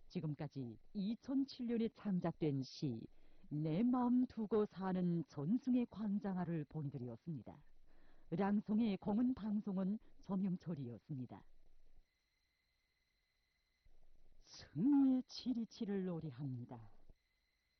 지금까지 2007년에 창작된 시 내 마음 두고 사는 전승의 광장아를 보내드렸습니다. 랑송의 공은 방송은 정영철이었습니다. 승리의 지리치를 노래합니다.